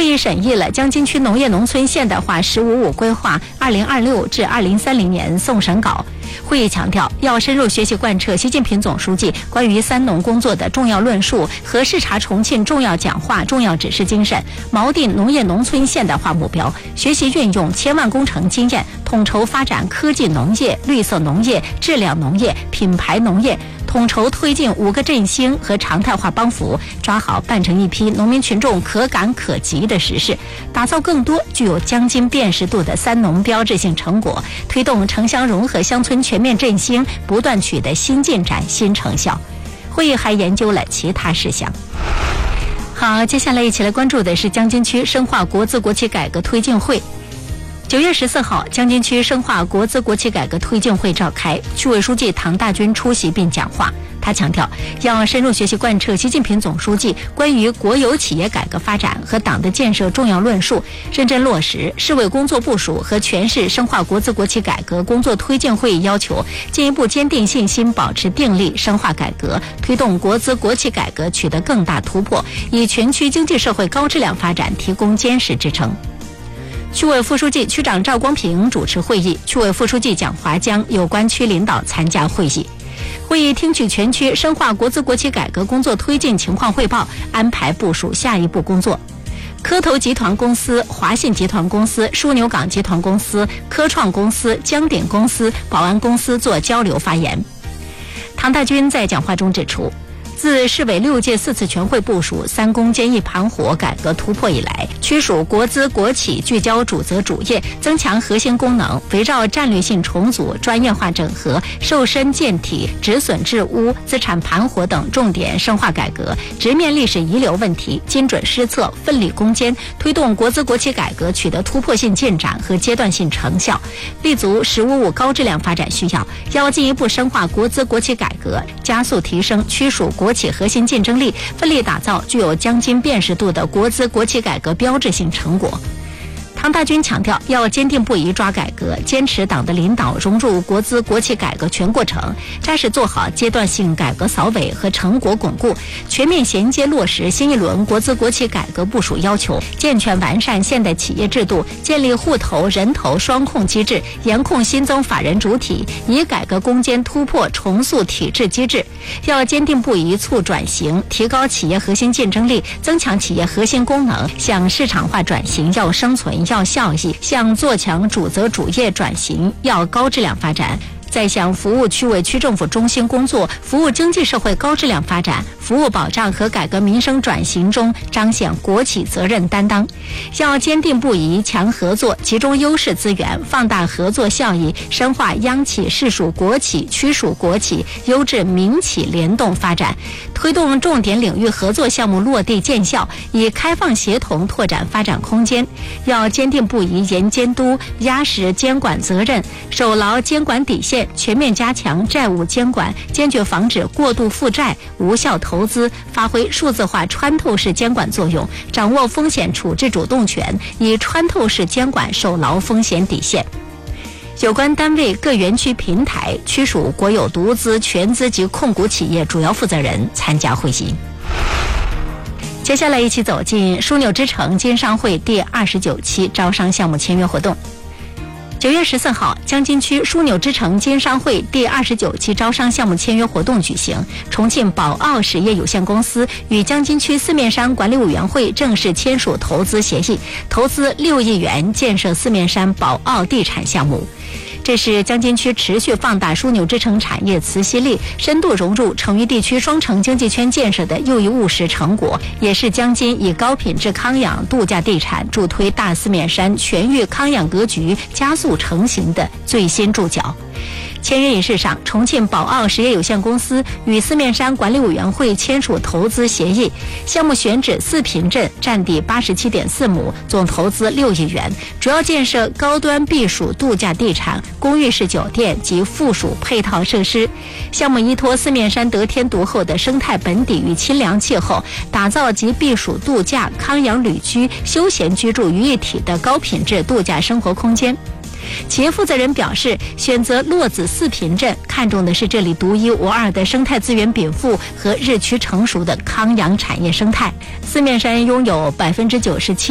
会议审议了江津区农业农村现代化“15+5”规划2026至2030年送审稿。会议强调，要深入学习贯彻习近平总书记关于三农工作的重要论述和视察重庆重要讲话、重要指示精神，锚定农业农村现代化目标，学习运用千万工程经验，统筹发展科技农业、绿色农业、质量农业、品牌农业，统筹推进5个振兴和常态化帮扶，抓好办成一批农民群众可感可及的实事，打造更多具有江津辨识度的三农标志性成果，推动城乡融合乡村全面振兴不断取得新进展、新成效。会议还研究了其他事项。好，接下来一起来关注的是江津区深化国资国企改革推进会。9月14号，江津区深化国资国企改革推进会召开，区委书记唐大军出席并讲话。他强调，要深入学习贯彻习近平总书记关于国有企业改革发展和党的建设重要论述，认真落实市委工作部署和全市深化国资国企改革工作推进会议要求，进一步坚定信心，保持定力，深化改革，推动国资国企改革取得更大突破，以全区经济社会高质量发展提供坚实支撑。区委副书记、区长赵光平主持会议，区委副书记蒋华江有关区领导参加会议。会议听取全区深化国资国企改革工作推进情况汇报，安排部署下一步工作。科投集团公司、华信集团公司、枢纽港集团公司、科创公司、江鼎公司、宝安公司做交流发言。唐大军在讲话中指出，自市委6届4次全会部署3攻坚1盘活改革突破以来，区属国资国企聚焦主责主业，增强核心功能，围绕战略性重组、专业化整合、瘦身健体、止损治污、资产盘活等重点深化改革，直面历史遗留问题，精准施策，奋力攻坚，推动国资国企改革取得突破性进展和阶段性成效，立足“15+5”高质量发展需要，要进一步深化国资国企改革，加速提升区属国企核心竞争力，奋力打造具有江津辨识度的国资国企改革标志性成果。唐大军强调，要坚定不移抓改革，坚持党的领导，融入国资国企改革全过程，扎实做好阶段性改革扫尾和成果巩固，全面衔接落实新一轮国资国企改革部署要求，健全完善现代企业制度，建立户头人头双控机制，严控新增法人主体，以改革攻坚突破重塑体制机制。要坚定不移促转型，提高企业核心竞争力，增强企业核心功能，向市场化转型要生存要效益，向做强主责主业转型要高质量发展，在向服务区委区政府中心工作、服务经济社会高质量发展、服务保障和改革民生转型中彰显国企责任担当。要坚定不移强合作，集中优势资源，放大合作效益，深化央企、市属国企、区属国企、优质民企联动发展，推动重点领域合作项目落地见效，以开放协同拓展发展空间。要坚定不移严监督，压实监管责任，守牢监管底线，全面加强债务监管，坚决防止过度负债、无效投资，发挥数字化穿透式监管作用，掌握风险处置主动权，以穿透式监管守牢风险底线。有关单位各园区平台、区属国有独资、全资及控股企业主要负责人参加会议。接下来一起走进枢纽之城经商会第29期招商项目签约活动。9月14号，江津区枢纽之城经商会第29期招商项目签约活动举行。重庆宝奥实业有限公司与江津区四面山管理委员会正式签署投资协议，投资6亿元建设四面山宝奥地产项目。这是江津区持续放大枢纽之城产业磁吸力，深度融入成渝地区双城经济圈建设的又一务实成果，也是江津以高品质康养度假地产助推大四面山全域康养格局加速成型的最新注脚。签约仪式上，重庆宝奥实业有限公司与四面山管理委员会签署投资协议，项目选址四平镇，占地87.4亩，总投资6亿元，主要建设高端避暑度假地产、公寓式酒店及附属配套设施。项目依托四面山得天独厚的生态本底与清凉气候，打造集避暑度假、康养旅居、休闲居住于一体的高品质度假生活空间。企业负责人表示，选择洛子四平镇，看重的是这里独一无二的生态资源禀赋和日趋成熟的康养产业生态。四面山拥有97%